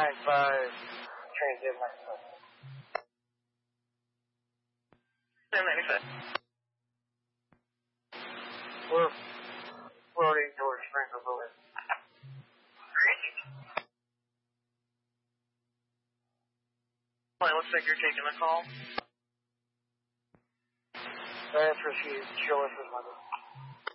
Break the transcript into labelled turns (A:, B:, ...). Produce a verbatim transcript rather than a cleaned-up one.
A: nine five, transit nine five.
B: ten ninety-five.
A: We're floating towards Springfield Boulevard.
B: Great. Well, it looks like you're taking the call.
A: That's where she's showing us mother.